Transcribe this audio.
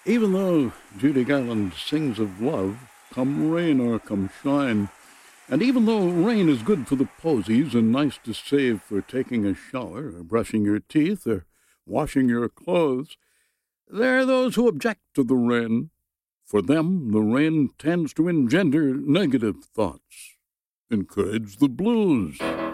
Even though Judy Garland sings of love, come rain or come shine, and even though rain is good for the posies and nice to save for taking a shower or brushing your teeth or washing your clothes, there are those who object to the rain. For them, the rain tends to engender negative thoughts, encourage the blues.